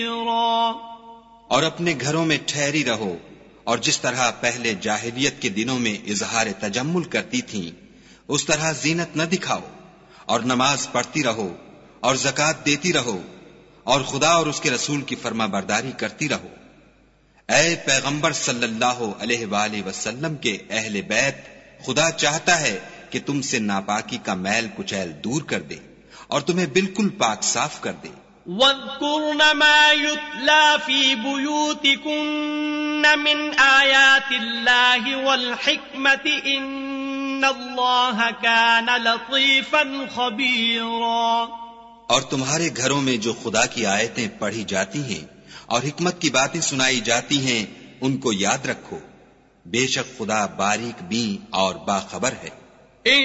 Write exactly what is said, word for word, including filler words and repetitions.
और अपने घरों में ठहरी रहो, और जिस तरह पहले जाहिलियत के दिनों में इजहार तजम्मुल करती थीं, उस तरह जीनत न दिखाओ, और नमाज पढ़ती रहो और ज़कात देती रहो, और खुदा और उसके रसूल की फर्माबरदारी करती रहो। ऐ पैगंबर सल्लल्लाहु अलैहि वसल्लम के अहले बैत, खुदा चाहता है कि तुमसे नापाकी का मैल कुचैल दूर कर दे और तुम्हें बिल्कुल पाक साफ कर दे। वज़्कुरन मा युतला फी बुयूतिकुन्न मिन आयातिल्लाहि वल हिक्मति इन्नल्लाह कान लतीफन खबीरा। और तुम्हारे घरों में जो खुदा की आयतें पढ़ी जाती हैं और हिकमत की बातें सुनाई जाती हैं, उनको याद रखो। बेशक खुदा बारीक बीन और बाखबर है।